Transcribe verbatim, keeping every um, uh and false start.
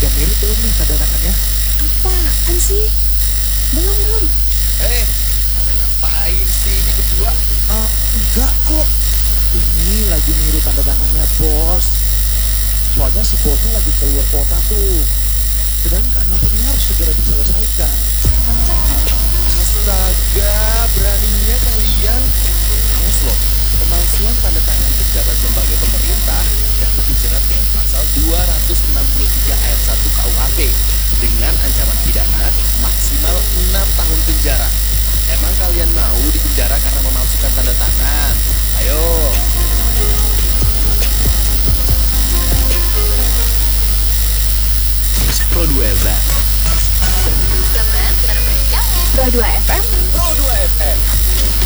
Udah mirip belum nih tanda tangannya? Apaan sih? Belum, belum. Eh, pada ngapain sih ini berdua? Ah, enggak kok. Ini lagi niru tanda tangannya bos. Soalnya si bosnya lagi keluar kota tuh. Sedangkan laporannya harus segera diselesaikan. Astaga, beraninya kalian. Awas loh, pemalsuan tanda tangan